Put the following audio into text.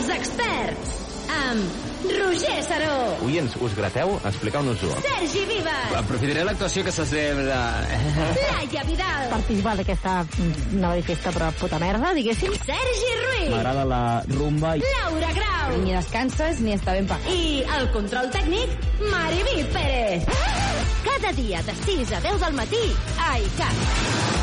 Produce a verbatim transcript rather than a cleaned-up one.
Els experts, amb Roger Saró. Oients, us grateu? Expliqueu-nos-ho. Sergi Vives. Aprofitaré l'actuació que s'ha de... Laia Vidal. Participar d'aquesta nova festa, però puta merda, diguéssim. Sergi Ruiz. M'agrada la rumba. Laura Grau. Ni descanses ni està ben pagat. I el control tècnic, Mariví Pérez. Cada dia de sis a deu del matí a I C A T.